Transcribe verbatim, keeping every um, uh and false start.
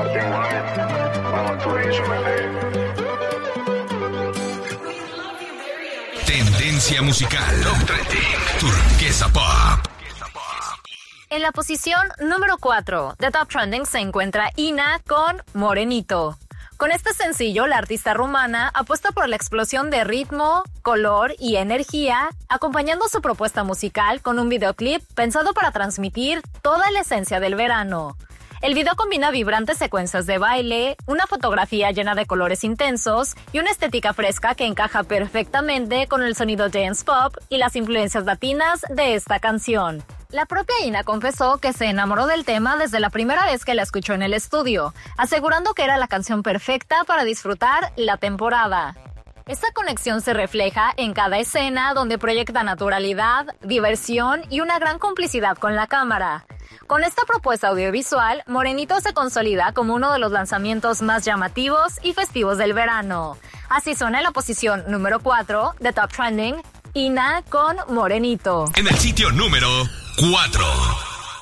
Tendencia musical. Top Trending. Turquesa Pop. En la posición número cuatro de Top Trending se encuentra Ina con Morenito. Con este sencillo, la artista rumana apuesta por la explosión de ritmo, color y energía, acompañando su propuesta musical con un videoclip pensado para transmitir toda la esencia del verano. El video combina vibrantes secuencias de baile, una fotografía llena de colores intensos y una estética fresca que encaja perfectamente con el sonido dance pop y las influencias latinas de esta canción. La propia Ina confesó que se enamoró del tema desde la primera vez que la escuchó en el estudio, asegurando que era la canción perfecta para disfrutar la temporada. Esta conexión se refleja en cada escena donde proyecta naturalidad, diversión y una gran complicidad con la cámara. Con esta propuesta audiovisual, Morenito se consolida como uno de los lanzamientos más llamativos y festivos del verano. Así suena en la posición número cuatro de Top Trending, Ina con Morenito. En el sitio número cuatro.